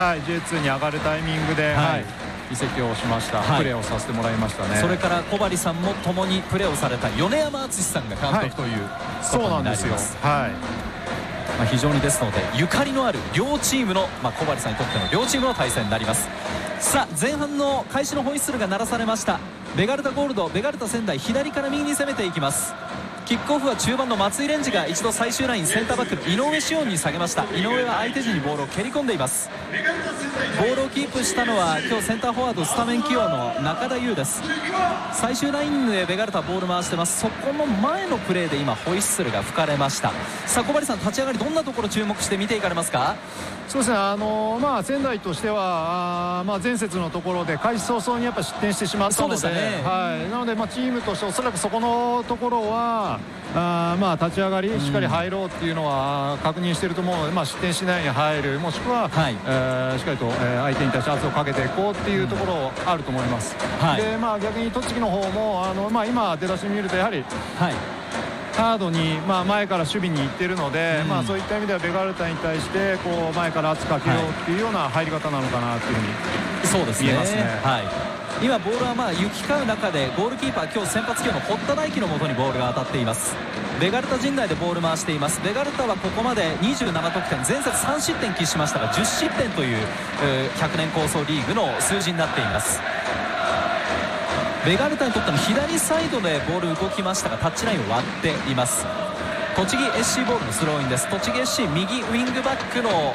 はい、J2 に上がるタイミングで、はい、移籍をしました、プレーをさせてもらいましたね。 それから小針さんも共にプレーをされた米山敦さんが監督ということになります。非常にですのでゆかりのある両チームの、小針さんにとっての両チームの対戦になります。さあ前半の開始のホイッスルが鳴らされました。ベガルタゴールド、ベガルタ仙台、左から右に攻めていきます。キックオフは中盤の松井蓮司が一度最終ラインセンターバックの井上志音に下げました。井上は相手陣にボールを蹴り込んでいます。ボールをキープしたのは今日センターフォワードスタメン起用の中田優です。最終ラインでベガルタボール回してます。そこの前のプレーで今ホイッスルが吹かれました。さあ小針さん、立ち上がりどんなところ注目して見ていかれますか？ そうですね、仙台としては前節のところで開始早々にやっぱ失点してしまったので、 そうでしたね、 はい、なのでチームとしておそらくそこのところは立ち上がりしっかり入ろうっていうのは確認していると思うので、失点しないように入る、もしくは、しっかりと相手に対して圧をかけていこうっていうところあると思います。で逆に栃木の方も今出だし見るとやはり、ハードに、前から守備に行っているので、そういった意味ではベガルタに対してこう前から圧かけようっていうような入り方なのかなというふうに見えますね。 今ボールは行き交う中でゴールキーパー今日先発起用の堀田大輝のもとにボールが当たっています。ベガルタ陣内でボール回しています。ベガルタはここまで27得点、前節3失点喫しましたが10失点という100年構想リーグの数字になっています。ベガルタにとっての左サイドでボール動きましたがタッチラインを割っています。栃木 SC ボールのスローインです。栃木 SC 右ウィングバックの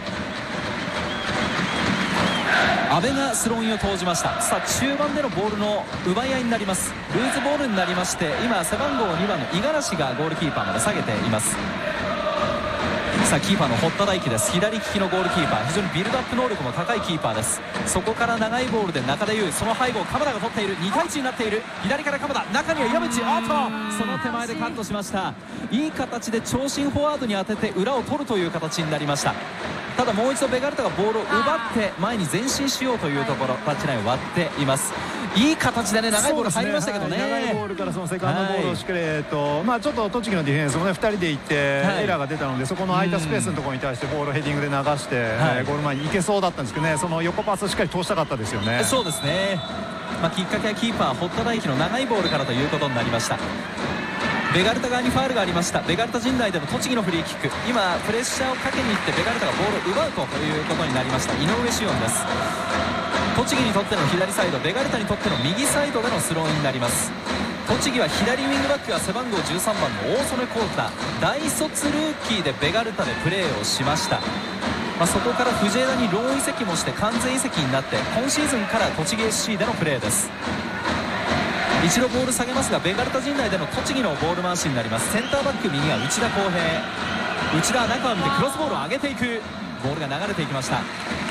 阿部がスローインを投じました。さあ中盤でのボールの奪い合いになります。ルーズボールになりまして今背番号2番の五十嵐がゴールキーパーまで下げています。さあキーパーの堀田大輝です。左利きのゴールキーパー、非常にビルドアップ能力も高いキーパーです。そこから長いボールで中田優、その背後を鎌田が取っている。2対1になっている。左から鎌田、中には岩渕、その手前でカットしました。いい形で長身フォワードに当てて裏を取るという形になりました。ただもう一度ベガルタがボールを奪って前に前進しようというところ、タッチラインを割っています。いい形でね長いボール入りましたけどね、 長いボールからそのセカンドボールをしっかりちょっと栃木のディフェンスもね2人で行ってエラーが出たので、そこの空いたスペースのところに対してボールをヘディングで流してゴール前に行けそうだったんですけどね、その横パスをしっかり通したかったですよね。 そうですね、きっかけはキーパー堀田大輝の長いボールからということになりました。ベガルタ側にファウルがありました。ベガルタ陣内での栃木のフリーキック、今プレッシャーをかけに行ってベガルタがボールを奪うということになりました。井上志音です。栃木にとっての左サイド、ベガルタにとっての右サイドでのスローインになります。栃木は左ウィングバックが背番号13番の大曽根浩太、大卒ルーキーでベガルタでプレーをしました。そこから藤枝にローン移籍もして完全移籍になって今シーズンから栃木 SC でのプレーです。一度ボール下げますがベガルタ陣内での栃木のボール回しになります。センターバック右が内田航平、内田は中を見てクロスボールを上げていく、ボールが流れていきました。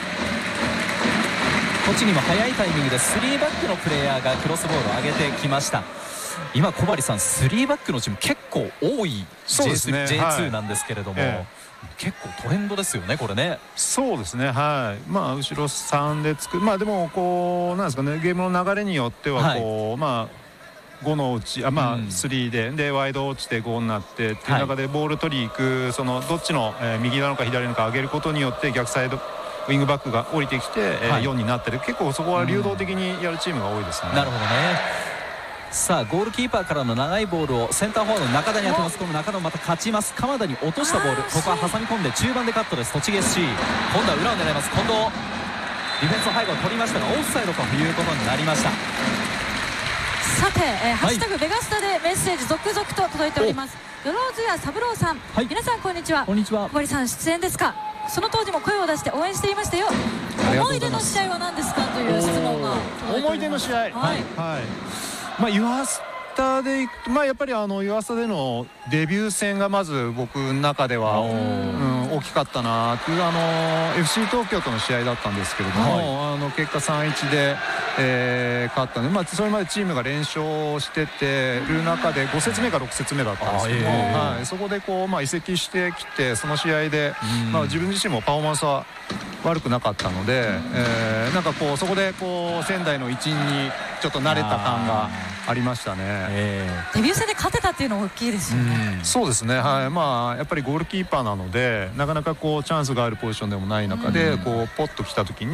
栃木も早いタイミングで3バックのプレイヤーがクロスボールを上げてきました。今小針さん3バックのチーム結構多い J2 なんですけれども、結構トレンドですよねこれね。 そうですね、後ろ3でつく、でもこうなんですかね、ゲームの流れによってはこう、5のうち3でワイド落ちて5になってっていう中でボール取りに行く、そのどっちの右なのか左なのか上げることによって逆サイドウィングバックが降りてきて4になってる、結構そこは流動的にやるチームが多いですね。 なるほどね。さあゴールキーパーからの長いボールをセンターフォワードの中田に当てます。この中田もまた勝ちます。鎌田に落としたボール、ここは挟み込んで中盤でカットです。栃木 SC 今度は裏を狙います。近藤ディフェンスの背後を取りましたがオフサイドということになりました。 さて、ハッシュタグベガスタでメッセージ続々と届いております。よろずや三郎さん、皆さんこんにちは。 こんにちは。 小針さん出演ですか？その当時も声を出して応援していましたよ。思い出の試合は何ですかという質問が。 思い出の試合、湯浅でいくとやっぱり湯浅でのデビュー戦がまず僕の中では大きかったなっていう、FC 東京との試合だったんですけれども、結果 3-1 で、勝ったので、それまでチームが連勝しててる中で5節目か6節目だったんですけども、そこでこう、移籍してきてその試合で、自分自身もパフォーマンスは悪くなかったので、なんかこうそこでこう仙台の一員にちょっと慣れた感がありましたね。 デビュー戦で勝てたっていうのは大きいですよね。 そうですね、はい。まあやっぱりゴールキーパーなのでなかなかこうチャンスがあるポジションでもない中でこうポッと来た時に